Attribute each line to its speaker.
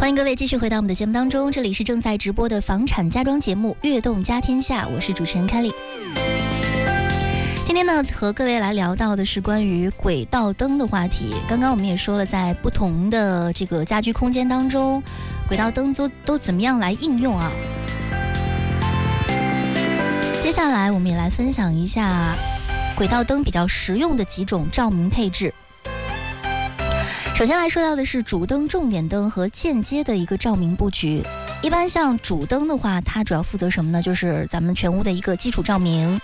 Speaker 1: 欢迎各位继续回到我们的节目当中，这里是正在直播的房产家装节目《悦动家天下》，我是主持人凯莉。今天呢，和各位来聊到的是关于轨道灯的话题。刚刚我们也说了，在不同的这个家居空间当中，轨道灯都怎么样来应用啊？接下来我们也来分享一下轨道灯比较实用的几种照明配置。首先来说到的是主灯、重点灯和间接的一个照明布局。一般像主灯的话，它主要负责什么呢？就是咱们全屋的一个基础照明。